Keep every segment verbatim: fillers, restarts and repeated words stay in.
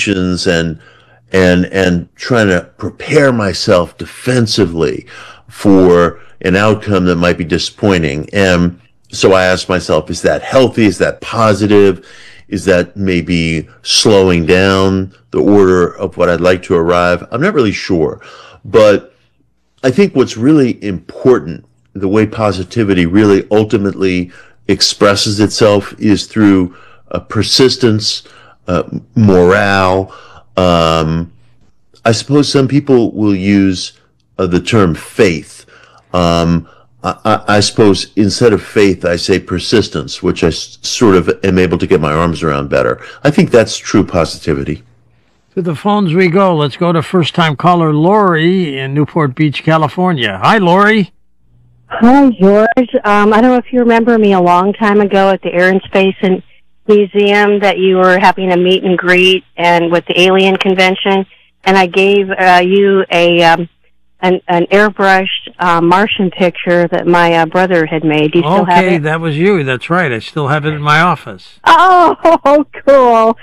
expectations and and and trying to prepare myself defensively for an outcome that might be disappointing. And so I asked myself, is that healthy? Is that positive? Is that maybe slowing down the order of what I'd like to arrive? I'm not really sure. But I think what's really important, the way positivity really ultimately expresses itself, is through uh, persistence, uh, morale. Um, I suppose some people will use uh, the term faith. Um, I, I suppose instead of faith, I say persistence, which I s- sort of am able to get my arms around better. I think that's true positivity. To the phones we go. Let's go to first-time caller Lori in Newport Beach, California. Hi, Lori. Hi, George. Um, I don't know if you remember me a long time ago at the Air and Space and Museum that you were having a meet and greet and with the Alien Convention, and I gave uh, you a um, an, an airbrushed uh, Martian picture that my uh, brother had made. Do you still have Okay, it? that was you. That's right. I still have it in my office. Oh, cool.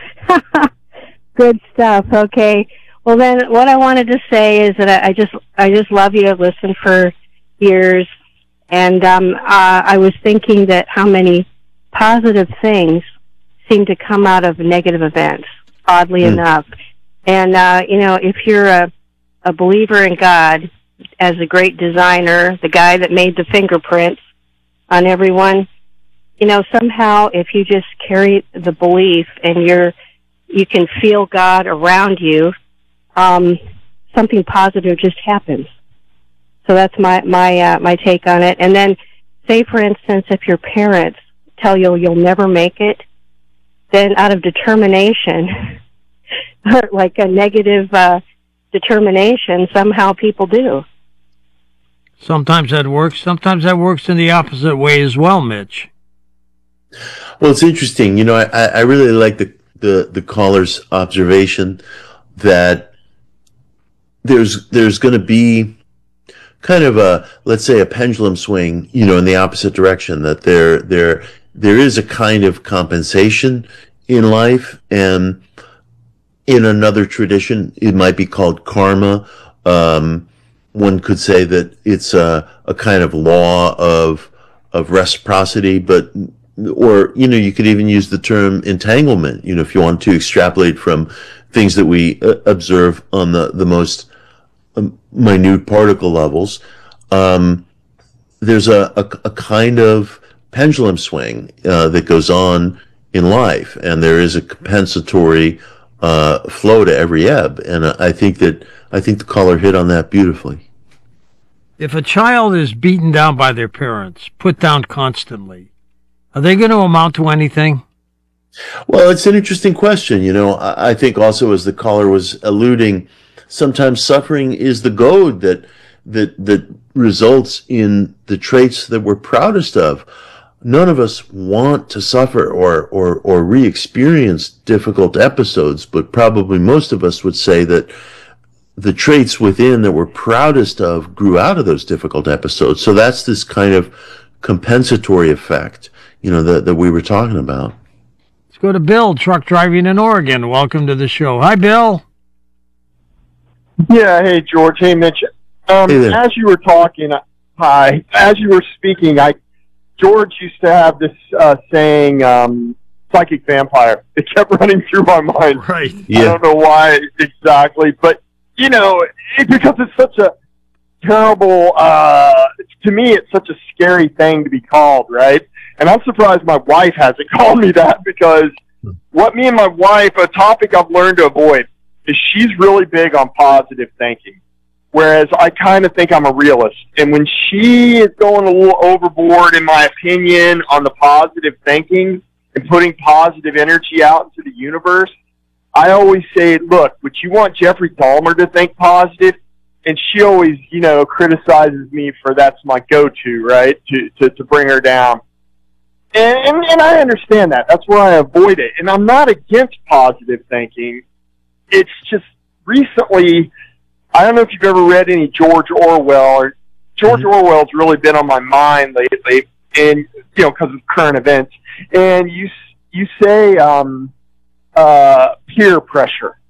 Good stuff. Okay. Well, then, what I wanted to say is that I, I just, I just love you. I've listened for years, and um, uh, I was thinking that how many positive things seem to come out of negative events. Oddly Mm. enough, and uh, you know, if you're a, a believer in God, as a great designer, the guy that made the fingerprints on everyone, you know, somehow if you just carry the belief and you're you can feel God around you, um, something positive just happens. So that's my my uh, my take on it. And then, say for instance, if your parents tell you you'll never make it, then out of determination, or like a negative uh, determination, somehow people do. Sometimes that works. Sometimes that works in the opposite way as well, Mitch. Well, it's interesting. You know, I, I really like the, the, the caller's observation that there's there's going to be kind of a, let's say, a pendulum swing, you know, in the opposite direction. That there there there is a kind of compensation in life, and in another tradition, it might be called karma. Um, one could say that it's a, a kind of law of of reciprocity, but or you know, you could even use the term entanglement. You know, if you want to extrapolate from things that we uh, observe on the the most um, minute particle levels, um, there's a, a a kind of pendulum swing uh, that goes on in life, and there is a compensatory uh, flow to every ebb. And I think that I think the caller hit on that beautifully. If a child is beaten down by their parents, put down constantly, are they going to amount to anything? Well, it's an interesting question. You know, I, I think also, as the caller was alluding, sometimes suffering is the goad that that that results in the traits that we're proudest of. None of us want to suffer or or or re-experience difficult episodes, but probably most of us would say that the traits within that we're proudest of grew out of those difficult episodes. So that's this kind of compensatory effect, you know, that that we were talking about. Let's go to Bill, truck driving in Oregon. Welcome to the show. Hi, Bill. Yeah, hey, George. Hey, Mitch. Um, Hey there. as you were talking, hi, as you were speaking, I George used to have this uh, saying, um, psychic vampire. It kept running through my mind. Right. I Yeah. don't know why exactly, but, you know, it, because it's such a terrible, uh, to me, it's such a scary thing to be called, right? And I'm surprised my wife hasn't called me that, because what me and my wife, a topic I've learned to avoid, is she's really big on positive thinking, whereas I kind of think I'm a realist. And when she is going a little overboard, in my opinion, on the positive thinking and putting positive energy out into the universe, I always say, look, would you want Jeffrey Dahmer to think positive? And she always, you know, criticizes me for that's my go-to, right, to, to, to bring her down. And, and, and I understand that. That's where I avoid it. And I'm not against positive thinking. It's just recently, I don't know if you've ever read any George Orwell. Or George mm-hmm. Orwell's really been on my mind lately, and you know, because of current events. And you you say um, uh, peer pressure.